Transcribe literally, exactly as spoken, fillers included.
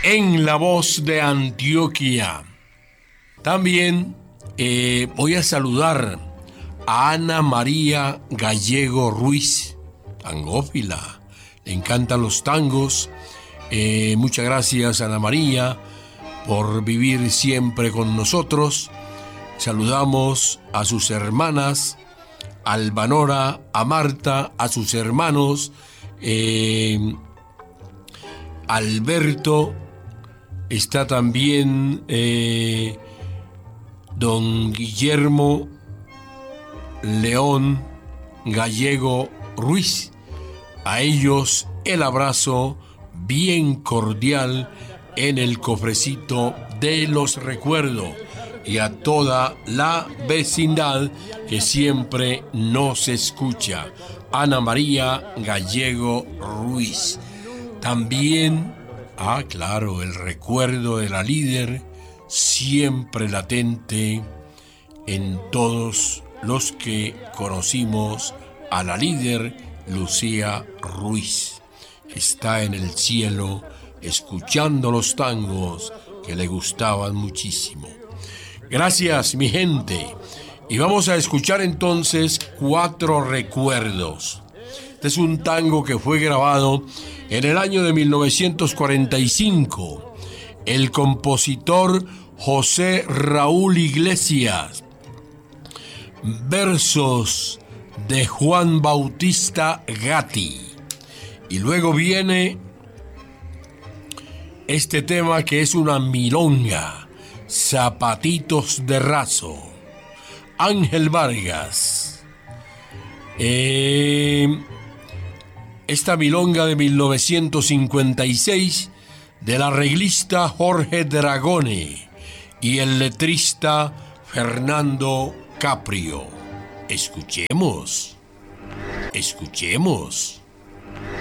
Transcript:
en La Voz de Antioquia. También eh, voy a saludar a Ana María Gallego Ruiz, tangófila, le encantan los tangos. Eh, muchas gracias, Ana María, por vivir siempre con nosotros. Saludamos a sus hermanas, a Albanora, a Marta, a sus hermanos, eh, Alberto, está también eh, don Guillermo León Gallego Ruiz. A ellos el abrazo bien cordial en el cofrecito de los recuerdos, y a toda la vecindad que siempre nos escucha. Ana María Gallego Ruiz. También, ah, claro, el recuerdo de la líder, siempre latente en todos los que conocimos a la líder Lucía Ruiz. Está en el cielo escuchando los tangos que le gustaban muchísimo. Gracias, mi gente. Y vamos a escuchar entonces Cuatro Recuerdos. Este es un tango que fue grabado en el año de mil novecientos cuarenta y cinco. El compositor José Raúl Iglesias. Versos de Juan Bautista Gatti. Y luego viene este tema que es una milonga. Zapatitos de Raso, Ángel Vargas. Eh, esta milonga de mil novecientos cincuenta y seis del arreglista Jorge Dragone y el letrista Fernando Caprio. Escuchemos, escuchemos.